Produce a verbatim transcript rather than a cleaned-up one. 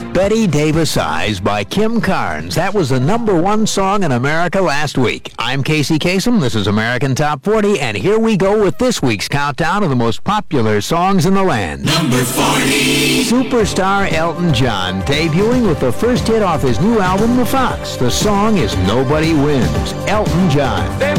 Betty Davis Eyes by Kim Carnes. That was the number one song in America last week. I'm Casey Kasem. This is American Top forty, and here we go with this week's countdown of the most popular songs in the land. Number forty. Superstar Elton John, debuting with the first hit off his new album, The Fox. The song is Nobody Wins. Elton John. Them